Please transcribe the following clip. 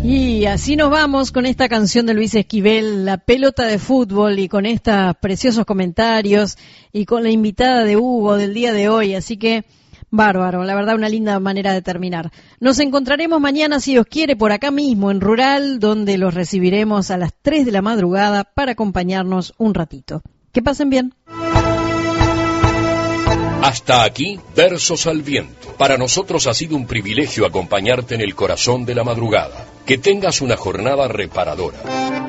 Y así nos vamos con esta canción de Luis Esquivel, La pelota de fútbol, y con estos preciosos comentarios y con la invitada de Hugo del día de hoy. Así que bárbaro, la verdad una linda manera de terminar. Nos encontraremos mañana, si Dios quiere, por acá mismo en Rural, donde los recibiremos a las 3 de la madrugada para acompañarnos un ratito. Que pasen bien. Hasta aquí, Versos al Viento. Para nosotros ha sido un privilegio acompañarte en el corazón de la madrugada. Que tengas una jornada reparadora.